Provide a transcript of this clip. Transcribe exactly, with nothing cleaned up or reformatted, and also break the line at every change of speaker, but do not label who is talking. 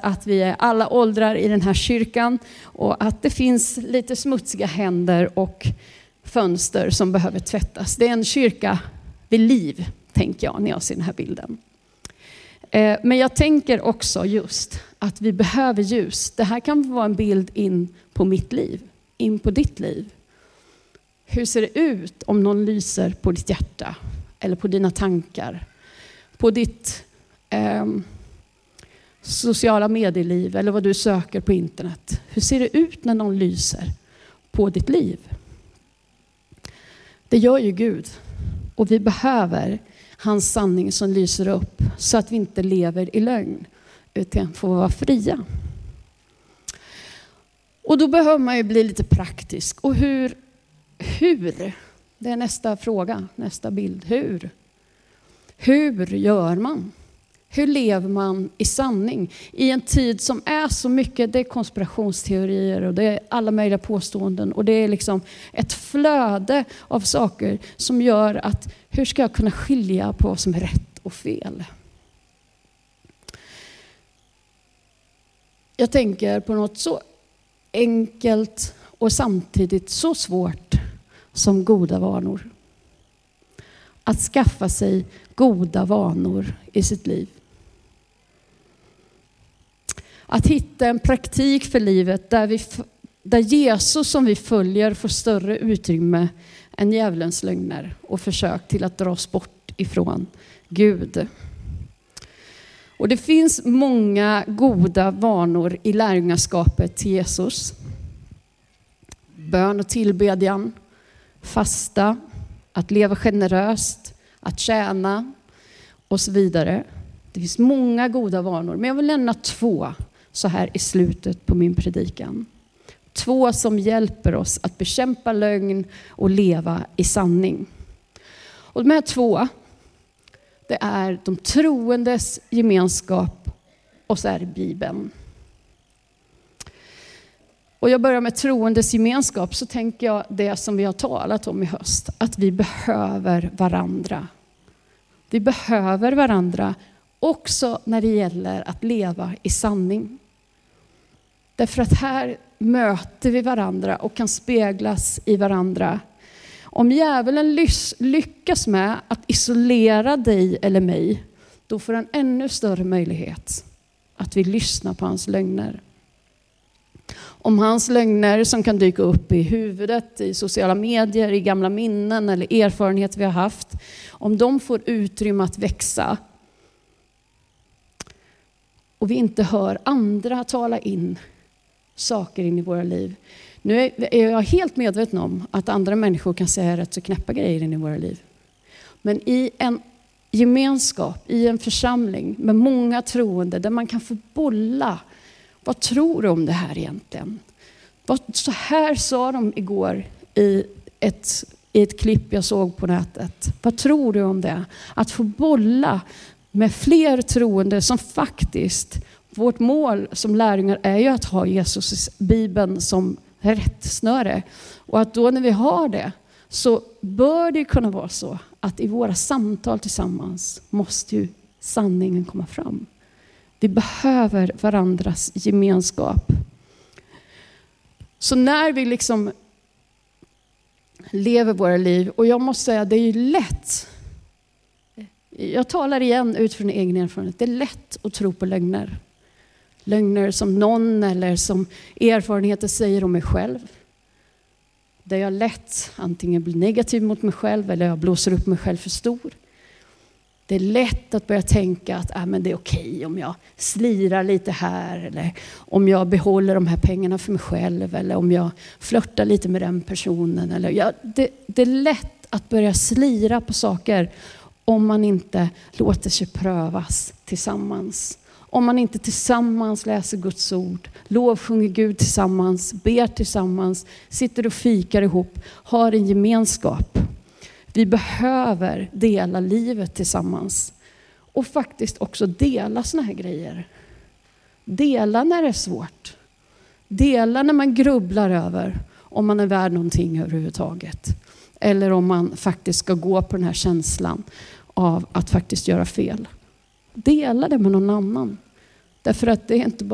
att vi är alla åldrar i den här kyrkan och att det finns lite smutsiga händer och fönster som behöver tvättas. Det är en kyrka vid liv, tänker jag när jag ser den här bilden. Men jag tänker också just att vi behöver ljus. Det här kan vara en bild in på mitt liv, in på ditt liv. Hur ser det ut om någon lyser på ditt hjärta eller på dina tankar? På ditt eh, sociala medieliv eller vad du söker på internet. Hur ser det ut när någon lyser på ditt liv? Det gör ju Gud. Och vi behöver hans sanning som lyser upp så att vi inte lever i lögn utan får vara fria. Och då behöver man ju bli lite praktisk. Och hur? Hur? Det är nästa fråga, nästa bild. Hur? Hur gör man? Hur lever man i sanning? I en tid som är så mycket, det är konspirationsteorier och det är alla möjliga påståenden. Och det är liksom ett flöde av saker som gör att hur ska jag kunna skilja på vad som är rätt och fel? Jag tänker på något så enkelt och samtidigt så svårt som goda vanor. Att skaffa sig goda vanor i sitt liv. Att hitta en praktik för livet där, vi, där Jesus som vi följer får större utrymme än djävulens lögner och försök till att dra oss bort ifrån Gud. Och det finns många goda vanor i lärjungaskapet till Jesus. Bön och tillbedjan, fasta, att leva generöst, att tjäna och så vidare. Det finns många goda vanor, men jag vill nämna två så här i slutet på min predikan. Två som hjälper oss att bekämpa lögn och leva i sanning. Och de här två, det är de troendes gemenskap och så är det Bibeln. Och jag börjar med troendes gemenskap, så tänker jag det som vi har talat om i höst. Att vi behöver varandra. Vi behöver varandra också när det gäller att leva i sanning. Därför att här möter vi varandra och kan speglas i varandra. Om djävulen lyckas med att isolera dig eller mig, då får han ännu större möjlighet att vi lyssnar på hans lögner. Om hans lögner som kan dyka upp i huvudet, i sociala medier, i gamla minnen eller erfarenheter vi har haft. Om de får utrymme att växa och vi inte hör andra tala in saker in i våra liv. Nu är jag helt medveten om att andra människor kan säga rätt så knäppa grejer in i våra liv. Men i en gemenskap, i en församling med många troende där man kan få bolla. Vad tror du om det här egentligen? Så här sa de igår i ett, i ett klipp jag såg på nätet. Vad tror du om det? Att få bolla med fler troende som faktiskt, vårt mål som lärjungar är ju att ha Jesus Bibeln som rättsnöre. Och att då när vi har det så bör det kunna vara så att i våra samtal tillsammans måste ju sanningen komma fram. Vi behöver varandras gemenskap. Så när vi liksom lever våra liv, och jag måste säga det är ju lätt. Jag talar igen utifrån egen erfarenhet. Det är lätt att tro på lögner. Lögner som någon eller som erfarenheter säger om mig själv. Där jag lätt antingen blir negativ mot mig själv eller jag blåser upp mig själv för stor. Det är lätt att börja tänka att äh, men det är okej om jag slirar lite här. Eller om jag behåller de här pengarna för mig själv. Eller om jag flörtar lite med den personen. Eller, ja, det, det är lätt att börja slira på saker om man inte låter sig prövas tillsammans. Om man inte tillsammans läser Guds ord, lovsjunger Gud tillsammans, ber tillsammans, sitter och fikar ihop, har en gemenskap. Vi behöver dela livet tillsammans. Och faktiskt också dela såna här grejer. Dela när det är svårt. Dela när man grubblar över om man är värd någonting överhuvudtaget. Eller om man faktiskt ska gå på den här känslan av att faktiskt göra fel. Dela det med någon annan. Därför att det är inte bara